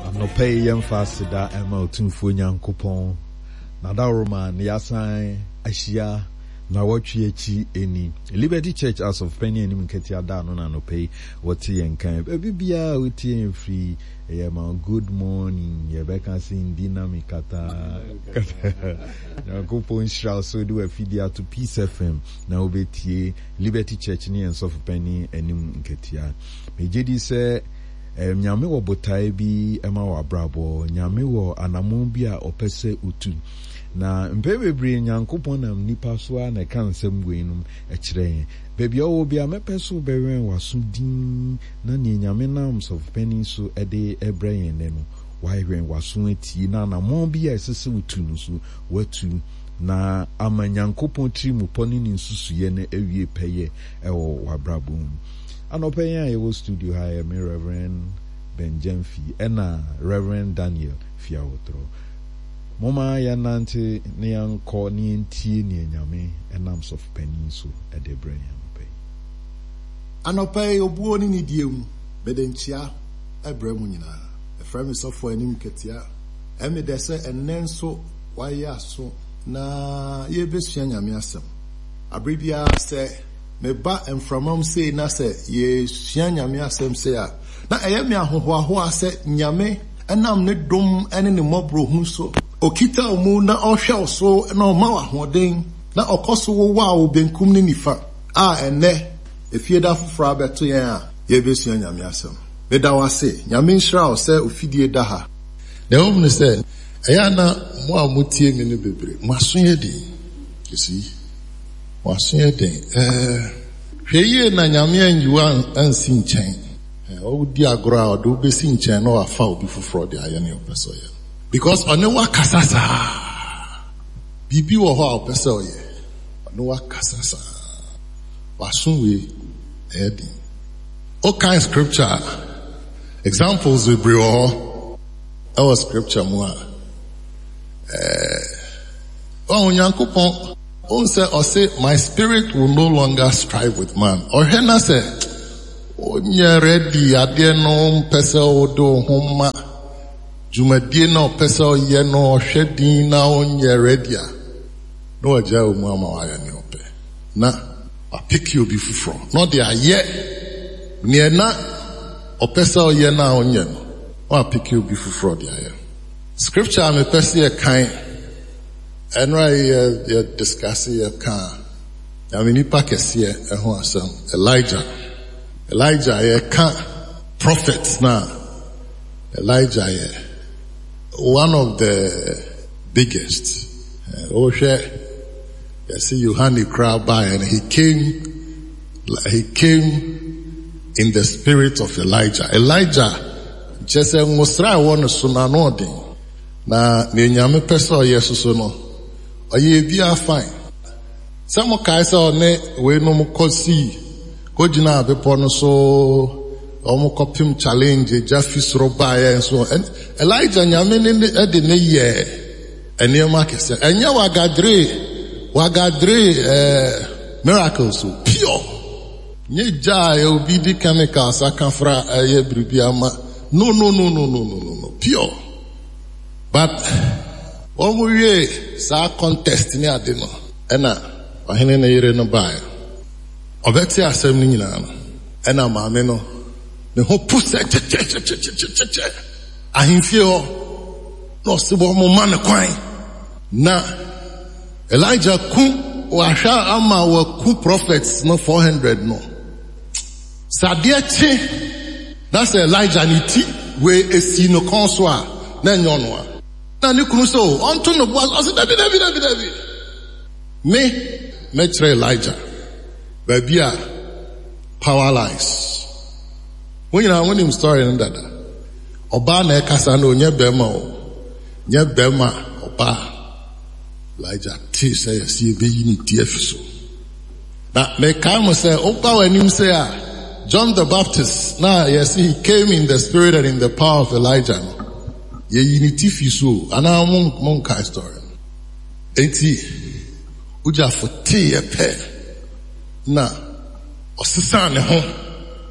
no pay yam fast that Emma Tunfu Yankupon. Nada Roman, Yasan, Ashia, Nawachi, any Liberty Church as of Penny and Imketia down on no pay what tea and kind. Bibia with tea and free. Good morning, Yabeka sin dinamikata. Yankupon shall so do a feed to Peace FM. Now be Liberty Church near and soft penny and Imketia. Mejidi say. Nyame wo botae bi ema wa brabo nyame wo anamon bi a opese utu na mpebebre nyankopon nam nipa so a na kan nsem gweinum e kire baby o bi a mepeso bewen waso din na ne nyame nam so penny so ede ebrayen ne no wahwen waso ati na anamon bi a esese utu no so watu na amanyankopon trimu poni ni nsusuye na ewie peye ewo wa brabo. Anopenya yewo studio high me Reverend Benjamfi ena Reverend Daniel Fiawotro. Moma ya nante ne yanko ne ntie ne nyame enam sof panin so edebre yanpe. Anopay obuo ni diem bedentia ebremu nyina. Efrem sofo anim ketia. Eme dese enenso waya so na yebesua nyame asem. Abribia se meba enframam say na say ye sua nyame asem say a na eye me ahohoaho ase nyame enam ne dom ene ne mobro hu so okita omu na ohwe so na oma wahoden na okoso wo wa obenkum ne nifa a ene efieda foforo abeto yen a ye besua nyame asem meda wase nyame nhira o say ofidie da ha na wo ne say eya na mo amutie me ne bebre maso ye di you see wasun den hweye na nyame anjuwa ansi nchen o di agora o do be si nchen no afa obi foforo de aye ne opeso ye because one wa kasasa bibi wo ho opeso ye one wa kasasa wasun we edi all kind scripture examples we bring our scripture mo onyankopon say, my spirit will no longer strive with man. Or Hena say, onye ready, adieno pesa odo homa, jumadieno pesa oyeno, shedina onye ready. No aja umama waya ni ope. Na, I pick you before from. Not there yet. Niena, opesa oyena onyeno. I pick you before from there. Scripture, I'm a person a kind. And you're discussing your car. I mean, you pack a seer, Elijah, you can't prophets now. Elijah, one of the biggest. You see, Yohane crowd by, and he came in the spirit of Elijah. Elijah, just said, "Musra one sunanodi." Na ninyame peso yesuso no. Oye bia fine. Some guys are ne we no mo kosi. Ko jina abepo no so omo kopim challenge Jafis Robaya and so and Elijah nyame ne de ne ye eniema kese. Enya wagadre miracles so pure. Nye ja obi di chemicals akanfra aye bribia ma. No. Pure. But omuye sa contest ni ade no ena ohene na yire no bae obeti asem ni nyina no ena maame no ne ho pusa che ahimfie ho no sebo mo man kwan na Elijah ku wa hwa ama wa ku prophets no 400 no sadie chi that's Elijah ni ti we esi no konso a na nyono a na ni kunu so onto no boss o se David me try Elijah baby a power lies when you know him story and that oba na ekasa na onye bema o nye bema oba Elijah ti say see be unity efiso na me come say oba wanim say John the Baptist now yes he came in the spirit and in the power of Elijah. Ye unity fiso ana mon kai story enti uja for tea pe na osisa ne ho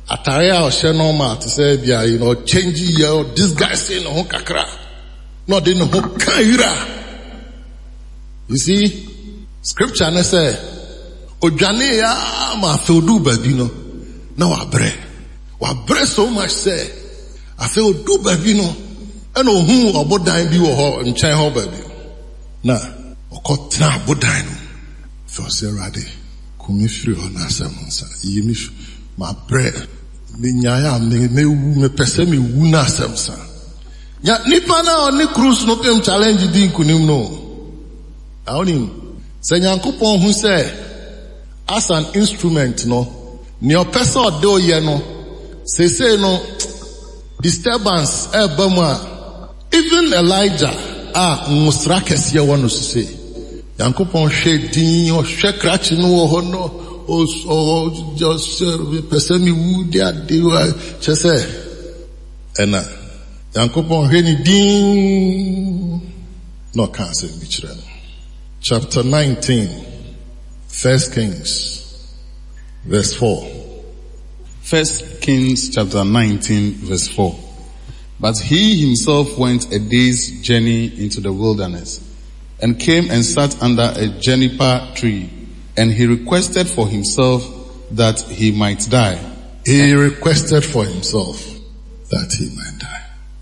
atare a ɔhyɛ normal to say bia change here this guy say no ho kakra no de no ho kaira. You see scripture na say odwane ya ma fe odu babi no na wabre so much say afe odu babi no ena ohu obodan bi wo ho nkyɛn ho babi na ɔkɔtena abodan no fe ɔsɛ rade kumi firi hɔ na asɛm nsa yimi ma bre me nyaya me pese me wu na asɛm sa ya nipa na ɔne cruise no pem challenge di nkunim no aonim sɛ Nyankopɔn hu sɛ as an instrument no ne ɔpɛ sɛ ɔde oyɛ no sese no disturbance eba mu a even Elijah musra kɛseɛ wɔ no sese Nyankopɔn hwɛ din ɔhwɛ krakye no wɔ hɔ no just pɛsɛ me wu de ade wa kyɛ sɛ ɛna Nyankopɔn hwɛ ne din na ɔka asɛm bi kyerɛ no. Chapter 19, 1 Kings, verse 4. 1 Kings chapter 19, verse 4. But he himself went a day's journey into the wilderness, and came and sat under a juniper tree, and he requested for himself that he might die. He requested for himself that he might die.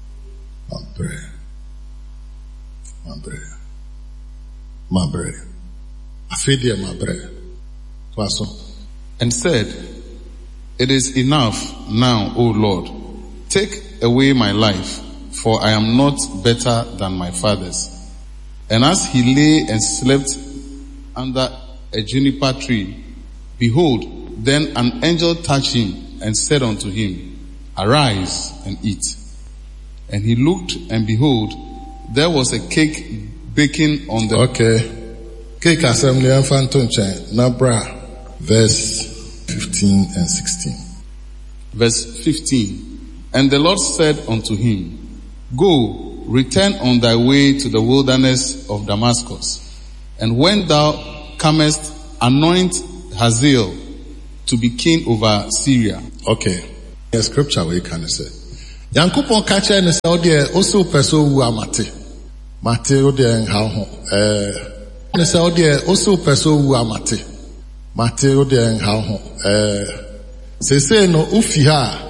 Mabre. Afidia mabre. And said, it is enough now, O Lord. Take away my life, for I am not better than my fathers. And as he lay and slept under a juniper tree, behold, then an angel touched him and said unto him, arise and eat. And he looked, and behold, there was a cake baking on the... Okay. Cake assembly and phantom chain. Nabra. Verse 15 and 16. Verse 15. And the Lord said unto him, go, return on thy way to the wilderness of Damascus. And when thou comest, anoint Hazael to be king over Syria. Okay. The scripture we can say. Yankupon kache ne se ode also peso wu amate. Mate ode nha ho. Ne se ode also peso wu amate. Mate ode nha ho. Se no ufi ha